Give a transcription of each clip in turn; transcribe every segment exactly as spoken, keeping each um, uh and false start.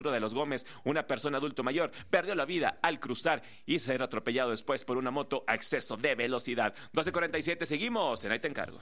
de los Gómez, una persona adulto mayor, perdió la vida al cruzar y ser atropellado después por una moto a exceso de velocidad. doce cuarenta y siete, seguimos en Ahí Te Encargo.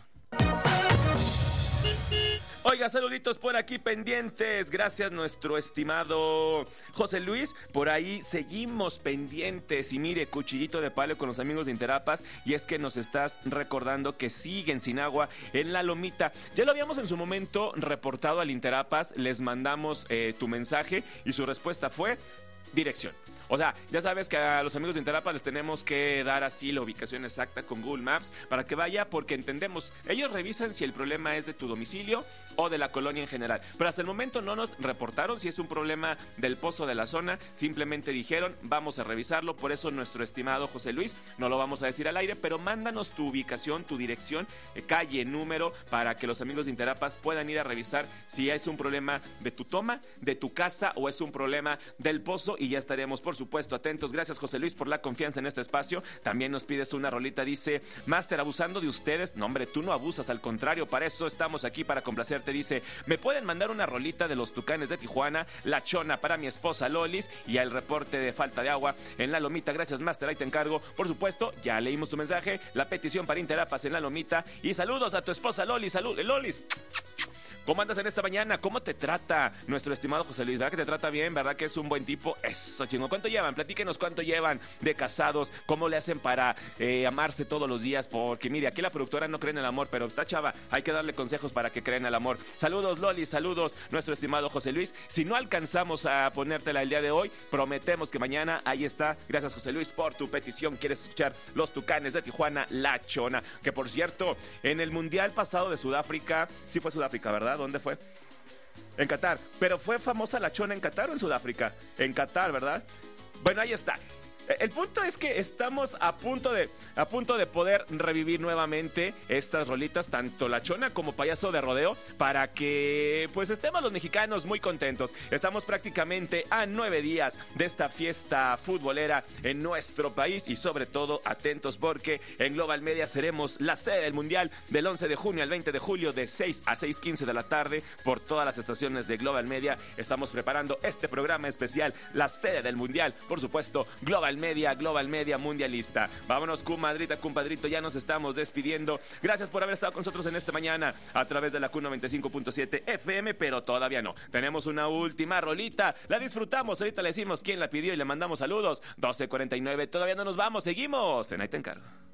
Oiga, saluditos por aquí pendientes. Gracias, nuestro estimado José Luis. Por ahí seguimos pendientes. Y mire, cuchillito de palo con los amigos de Interapas. Y es que nos estás recordando que siguen sin agua en La Lomita. Ya lo habíamos en su momento reportado al Interapas. Les mandamos eh, tu mensaje y su respuesta fue dirección. O sea, ya sabes que a los amigos de Interapas les tenemos que dar así la ubicación exacta con Google Maps para que vaya, porque entendemos, ellos revisan si el problema es de tu domicilio o de la colonia en general. Pero hasta el momento no nos reportaron si es un problema del pozo de la zona, simplemente dijeron, vamos a revisarlo. Por eso nuestro estimado José Luis, no lo vamos a decir al aire, pero mándanos tu ubicación, tu dirección, eh, calle, número, para que los amigos de Interapas puedan ir a revisar si es un problema de tu toma, de tu casa o es un problema del pozo, y ya estaremos, por supuesto, atentos. Gracias, José Luis, por la confianza en este espacio. También nos pides una rolita, dice, Máster, abusando de ustedes. No, hombre, tú no abusas, al contrario, para eso estamos aquí, para complacerte. Dice, ¿me pueden mandar una rolita de los Tucanes de Tijuana? La Chona para mi esposa Lolis y el reporte de falta de agua en La Lomita. Gracias, Máster, ahí te encargo. Por supuesto, ya leímos tu mensaje, la petición para Interapas en La Lomita. Y saludos a tu esposa Lolis. Salud, Lolis. ¿Cómo andas en esta mañana? ¿Cómo te trata nuestro estimado José Luis? ¿Verdad que te trata bien? ¿Verdad que es un buen tipo? Eso, chingo. ¿Cuánto llevan? Platíquenos cuánto llevan de casados. ¿Cómo le hacen para eh, amarse todos los días? Porque, mire, aquí la productora no cree en el amor, pero está chava. Hay que darle consejos para que creen en el amor. Saludos, Loli. Saludos, nuestro estimado José Luis. Si no alcanzamos a ponértela el día de hoy, prometemos que mañana ahí está. Gracias, José Luis, por tu petición. ¿Quieres escuchar los Tucanes de Tijuana? La Chona. Que, por cierto, en el Mundial pasado de Sudáfrica, sí fue Sudáfrica, ¿verdad? ¿Dónde fue? En Qatar. Pero fue famosa la Chona en Qatar o en Sudáfrica. En Qatar, ¿verdad? Bueno, ahí está. El punto es que estamos a punto de a punto de poder revivir nuevamente estas rolitas, tanto La Chona como Payaso de Rodeo, para que pues estemos los mexicanos muy contentos. Estamos prácticamente a nueve días de esta fiesta futbolera en nuestro país y sobre todo atentos porque en Global Media seremos la sede del Mundial del once de junio al veinte de julio de seis a seis quince de la tarde por todas las estaciones de Global Media. Estamos preparando este programa especial, la sede del Mundial, por supuesto, Global Media, Global Media Mundialista. Vámonos, comadrita, compadrito, ya nos estamos despidiendo. Gracias por haber estado con nosotros en esta mañana a través de la Q noventa y cinco punto siete F M, pero todavía no. Tenemos una última rolita, la disfrutamos, ahorita le decimos quién la pidió y le mandamos saludos. doce cuarenta y nueve, todavía no nos vamos, seguimos en Ahí Te Encargo.